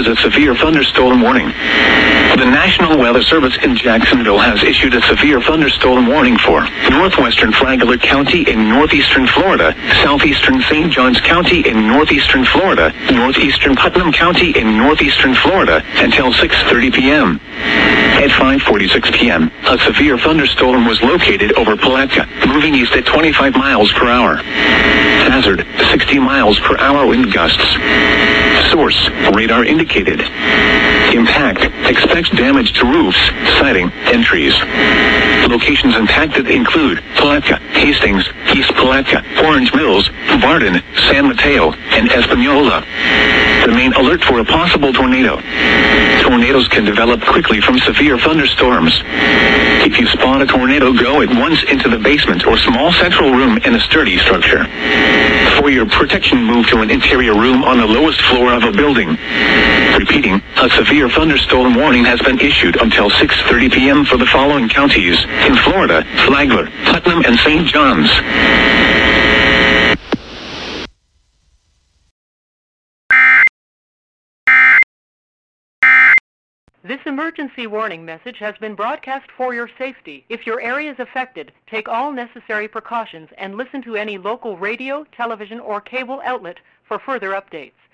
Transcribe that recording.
a severe thunderstorm warning. The National Weather Service in Jacksonville has issued a severe thunderstorm warning for northwestern Flagler County in northeastern Florida, southeastern St. Johns County in northeastern Florida, northeastern Putnam County in northeastern Florida until 6:30 p.m. At 5:46 p.m., a severe thunderstorm was located over Palatka, moving east at 25 miles per hour. Hazard, 60 miles per hour wind gusts. Source, radar indicated. Impact, expects damage to roofs, siding, and trees. Locations impacted include Palatka, Hastings, East Palatka, Orange Mills, Varden, San Mateo, and Espanola. Remain alert for a possible tornado. Tornadoes can develop quickly from severe thunderstorms. If you spot a tornado, go at once into the basement or small central room in a sturdy structure. For your protection, move to an interior room on the lowest floor of a building. Repeating, a severe thunderstorm warning has been issued until 6:30 p.m. for the following counties in Florida: Flagler, Putnam, and St. Johns. This emergency warning message has been broadcast for your safety. If your area is affected, take all necessary precautions and listen to any local radio, television, or cable outlet for further updates.